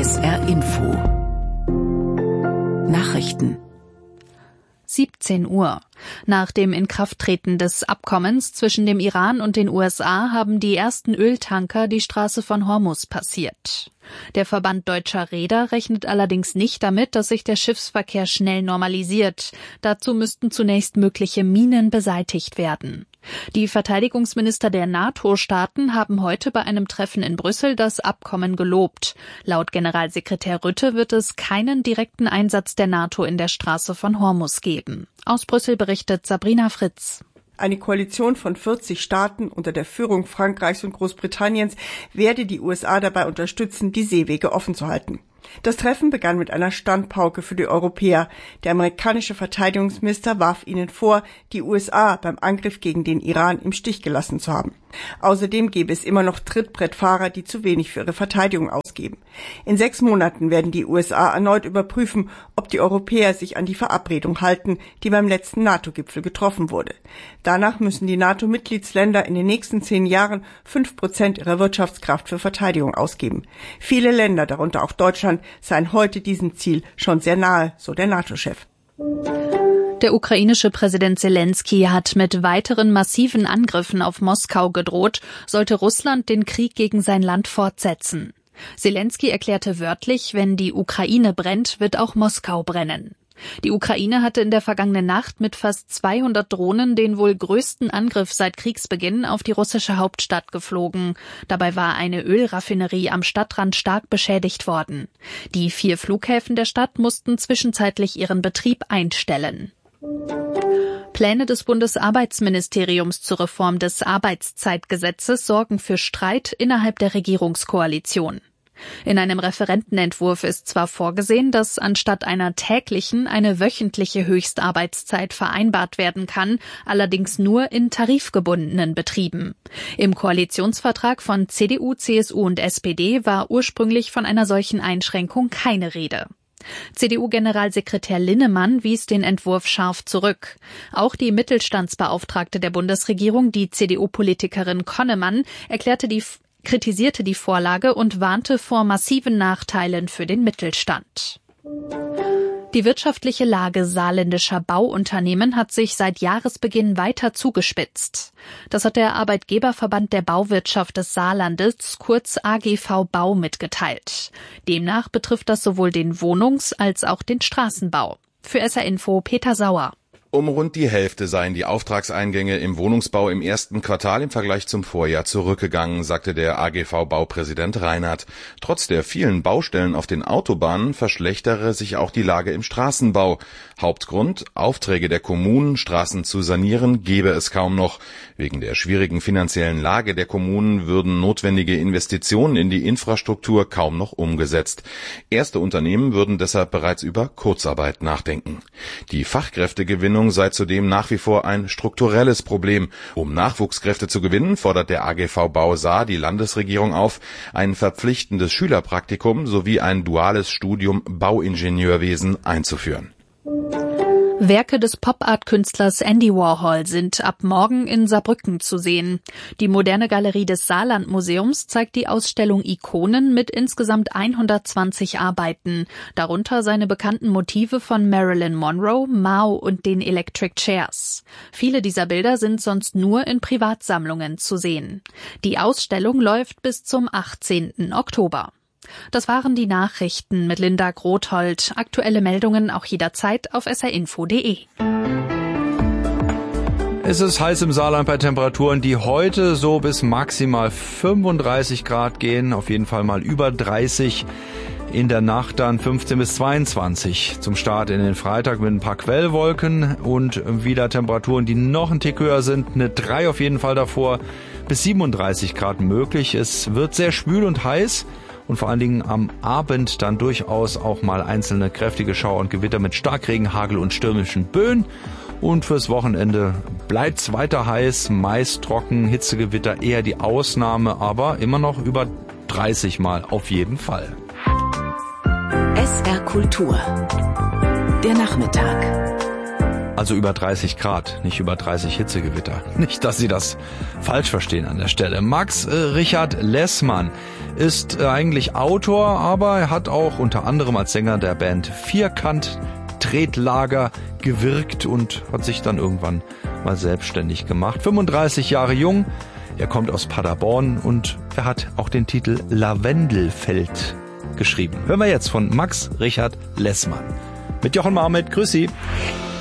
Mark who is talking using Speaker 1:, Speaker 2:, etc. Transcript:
Speaker 1: SR Info Nachrichten
Speaker 2: 17 Uhr. Nach dem Inkrafttreten des Abkommens zwischen dem Iran und den USA haben die ersten Öltanker die Straße von Hormuz passiert. Der Verband Deutscher Reeder rechnet allerdings nicht damit, dass sich der Schiffsverkehr schnell normalisiert. Dazu müssten zunächst mögliche Minen beseitigt werden. Die Verteidigungsminister der NATO-Staaten haben heute bei einem Treffen in Brüssel das Abkommen gelobt. Laut Generalsekretär Rutte wird es keinen direkten Einsatz der NATO in der Straße von Hormuz geben. Aus Brüssel berichtet Sabrina Fritz.
Speaker 3: Eine Koalition von 40 Staaten unter der Führung Frankreichs und Großbritanniens werde die USA dabei unterstützen, die Seewege offen zu halten. Das Treffen begann mit einer Standpauke für die Europäer. Der amerikanische Verteidigungsminister warf ihnen vor, die USA beim Angriff gegen den Iran im Stich gelassen zu haben. Außerdem gäbe es immer noch Trittbrettfahrer, die zu wenig für ihre Verteidigung ausgeben. In 6 Monaten werden die USA erneut überprüfen, ob die Europäer sich an die Verabredung halten, die beim letzten NATO-Gipfel getroffen wurde. Danach müssen die NATO-Mitgliedsländer in den nächsten 10 Jahren 5% ihrer Wirtschaftskraft für Verteidigung ausgeben. Viele Länder, darunter auch Deutschland, seien heute diesem Ziel schon sehr nahe, so der NATO-Chef.
Speaker 2: Der ukrainische Präsident Selenskyj hat mit weiteren massiven Angriffen auf Moskau gedroht, sollte Russland den Krieg gegen sein Land fortsetzen. Selenskyj erklärte wörtlich, wenn die Ukraine brennt, wird auch Moskau brennen. Die Ukraine hatte in der vergangenen Nacht mit fast 200 Drohnen den wohl größten Angriff seit Kriegsbeginn auf die russische Hauptstadt geflogen. Dabei war eine Ölraffinerie am Stadtrand stark beschädigt worden. Die 4 Flughäfen der Stadt mussten zwischenzeitlich ihren Betrieb einstellen. Pläne des Bundesarbeitsministeriums zur Reform des Arbeitszeitgesetzes sorgen für Streit innerhalb der Regierungskoalition. In einem Referentenentwurf ist zwar vorgesehen, dass anstatt einer täglichen eine wöchentliche Höchstarbeitszeit vereinbart werden kann, allerdings nur in tarifgebundenen Betrieben. Im Koalitionsvertrag von CDU, CSU und SPD war ursprünglich von einer solchen Einschränkung keine Rede. CDU-Generalsekretär Linnemann wies den Entwurf scharf zurück. Auch die Mittelstandsbeauftragte der Bundesregierung, die CDU-Politikerin Konnemann, kritisierte die Vorlage und warnte vor massiven Nachteilen für den Mittelstand. Die wirtschaftliche Lage saarländischer Bauunternehmen hat sich seit Jahresbeginn weiter zugespitzt. Das hat der Arbeitgeberverband der Bauwirtschaft des Saarlandes, kurz AGV Bau, mitgeteilt. Demnach betrifft das sowohl den Wohnungs- als auch den Straßenbau. Für SR Info Peter Sauer.
Speaker 4: Um rund die Hälfte seien die Auftragseingänge im Wohnungsbau im ersten Quartal im Vergleich zum Vorjahr zurückgegangen, sagte der AGV-Baupräsident Reinhardt. Trotz der vielen Baustellen auf den Autobahnen verschlechtere sich auch die Lage im Straßenbau. Hauptgrund: Aufträge der Kommunen, Straßen zu sanieren, gebe es kaum noch. Wegen der schwierigen finanziellen Lage der Kommunen würden notwendige Investitionen in die Infrastruktur kaum noch umgesetzt. Erste Unternehmen würden deshalb bereits über Kurzarbeit nachdenken. Die Fachkräftegewinnung sei zudem nach wie vor ein strukturelles Problem. Um Nachwuchskräfte zu gewinnen, fordert der AGV Bau Saar die Landesregierung auf, ein verpflichtendes Schülerpraktikum sowie ein duales Studium Bauingenieurwesen einzuführen.
Speaker 2: Werke des Pop-Art-Künstlers Andy Warhol sind ab morgen in Saarbrücken zu sehen. Die moderne Galerie des Saarlandmuseums zeigt die Ausstellung Ikonen mit insgesamt 120 Arbeiten, darunter seine bekannten Motive von Marilyn Monroe, Mao und den Electric Chairs. Viele dieser Bilder sind sonst nur in Privatsammlungen zu sehen. Die Ausstellung läuft bis zum 18. Oktober. Das waren die Nachrichten mit Linda Grothold. Aktuelle Meldungen auch jederzeit auf srinfo.de.
Speaker 5: Es ist heiß im Saarland bei Temperaturen, die heute so bis maximal 35 Grad gehen. Auf jeden Fall mal über 30. In der Nacht dann 15 bis 22 zum Start in den Freitag mit ein paar Quellwolken und wieder Temperaturen, die noch ein Tick höher sind. Eine 3 auf jeden Fall davor, bis 37 Grad möglich. Es wird sehr schwül und heiß. Und vor allen Dingen am Abend dann durchaus auch mal einzelne kräftige Schauer und Gewitter mit Starkregen, Hagel und stürmischen Böen. Und fürs Wochenende bleibt's weiter heiß, meist trocken, Hitzegewitter eher die Ausnahme, aber immer noch über 30 Mal auf jeden Fall.
Speaker 1: SR Kultur. Der Nachmittag.
Speaker 5: Also über 30 Grad, nicht über 30 Hitzegewitter. Nicht, dass Sie das falsch verstehen an der Stelle. Max Richard Lessmann ist eigentlich Autor, aber er hat auch unter anderem als Sänger der Band Vierkant Tretlager gewirkt und hat sich dann irgendwann mal selbstständig gemacht. 35 Jahre jung, er kommt aus Paderborn und er hat auch den Titel Lavendelfeld geschrieben. Hören wir jetzt von Max Richard Lessmann. Mit Jochen Marmit, grüß Sie.